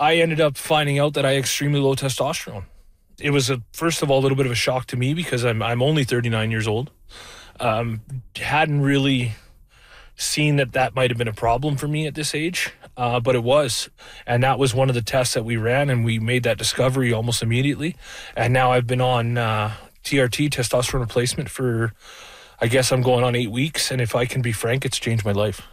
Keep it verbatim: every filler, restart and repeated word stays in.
I ended up finding out that I had extremely low testosterone. It was, a, first of all, a little bit of a shock to me because I'm I'm only thirty-nine years old. Um, hadn't really seen that that might have been a problem for me at this age, uh, but it was. And that was one of the tests that we ran, and we made that discovery almost immediately. And now I've been on uh, T R T, testosterone replacement, for, I guess I'm going on eight weeks. And if I can be frank, it's changed my life.